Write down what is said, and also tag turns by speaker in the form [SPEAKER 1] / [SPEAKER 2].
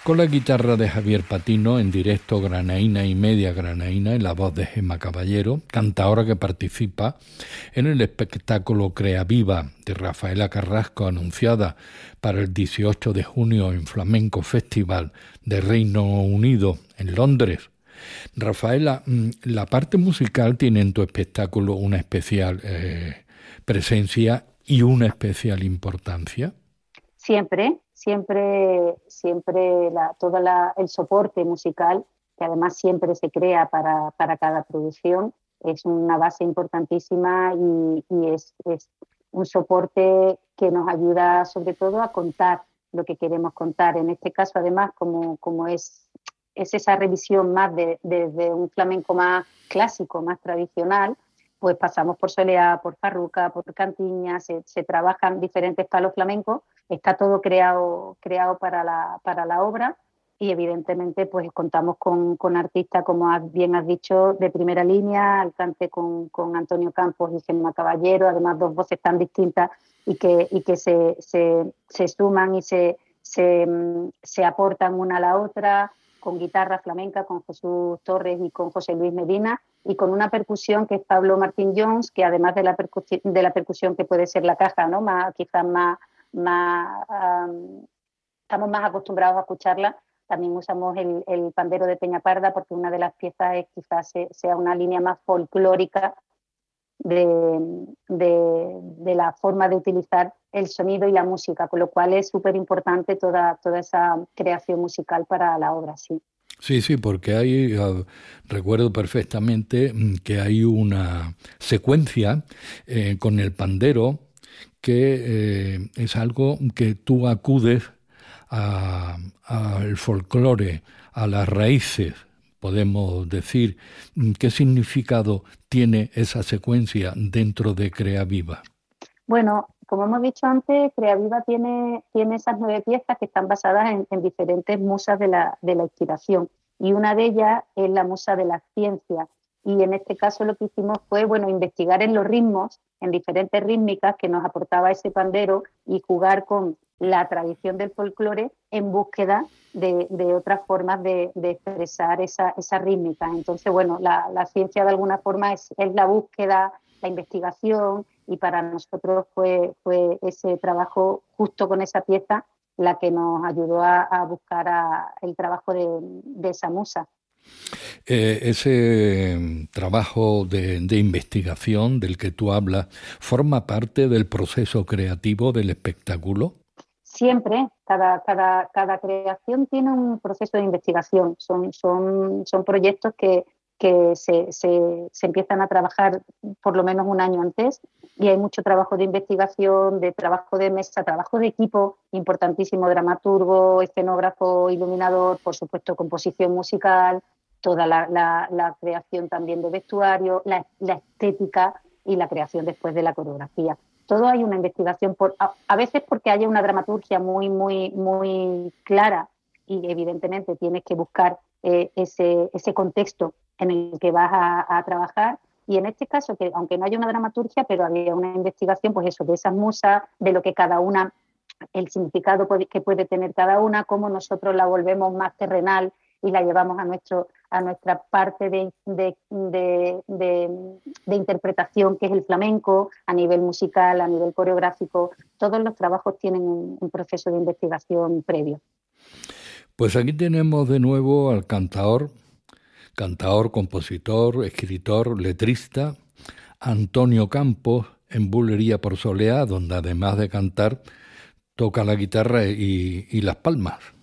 [SPEAKER 1] Con la guitarra de Javier Patino, en directo granaína y media granaína, en la voz de Gemma Caballero, cantaora que participa en el espectáculo Crea Viva de Rafaela Carrasco, anunciada para el 18 de junio en Flamenco Festival de Reino Unido, en Londres. Rafaela, la parte musical tiene en tu espectáculo una especial presencia y una especial importancia.
[SPEAKER 2] Siempre el soporte musical, que además siempre se crea para cada producción, es una base importantísima y es un soporte que nos ayuda sobre todo a contar lo que queremos contar. En este caso, además, como es esa revisión más desde un flamenco más clásico, más tradicional, pues pasamos por soleá, por farruca, por cantiña, se trabajan diferentes palos flamencos, está todo creado para la obra y evidentemente pues contamos con artistas, como bien has dicho, de primera línea, al cante con Antonio Campos y Gemma Caballero, además dos voces tan distintas y que se suman y se aportan una a la otra, con guitarra flamenca, con Jesús Torres y con José Luis Medina, y con una percusión que es Pablo Martín Jones, que además de la percusión que puede ser la caja, ¿no? Quizás estamos más acostumbrados a escucharla. También usamos el pandero de Peñaparda, porque una de las piezas quizás sea una línea más folclórica de la forma de utilizar el sonido y la música, con lo cual es súper importante toda esa creación musical para la obra, sí.
[SPEAKER 1] Sí, porque recuerdo perfectamente que hay una secuencia con el pandero que es algo que tú acudes al folclore, a las raíces, podemos decir. ¿Qué significado tiene esa secuencia dentro de Crea Viva?
[SPEAKER 2] Bueno, como hemos dicho antes, Crea Viva tiene esas 9 piezas que están basadas en diferentes musas de la inspiración, y una de ellas es la musa de la ciencia. Y en este caso lo que hicimos fue, investigar en los ritmos, en diferentes rítmicas que nos aportaba ese pandero, y jugar con la tradición del folclore en búsqueda de otras formas de expresar esa rítmica. Entonces, la ciencia de alguna forma es la búsqueda, la investigación, y para nosotros fue ese trabajo justo con esa pieza la que nos ayudó a buscar el trabajo de esa musa.
[SPEAKER 1] Ese trabajo de investigación del que tú hablas forma parte del proceso creativo del espectáculo.
[SPEAKER 2] Siempre, cada creación tiene un proceso de investigación. Son proyectos que se empiezan a trabajar por lo menos un año antes, y hay mucho trabajo de investigación, de trabajo de mesa, trabajo de equipo importantísimo, dramaturgo, escenógrafo, iluminador, por supuesto composición musical, toda la creación también de vestuario, la estética y la creación después de la coreografía. Todo hay una investigación, a veces porque haya una dramaturgia muy, muy, muy clara, y evidentemente tienes que buscar ese contexto en el que vas a trabajar. Y en este caso, que aunque no haya una dramaturgia, pero había una investigación, pues eso, de esas musas, de lo que cada una, el significado que puede tener cada una, cómo nosotros la volvemos más terrenal y la llevamos a nuestra parte de interpretación, que es el flamenco, a nivel musical, a nivel coreográfico. Todos los trabajos tienen un proceso de investigación previo.
[SPEAKER 1] Pues aquí tenemos de nuevo al cantaor, compositor, escritor, letrista, Antonio Campos, en Bulería por Soleá, donde además de cantar toca la guitarra y las palmas.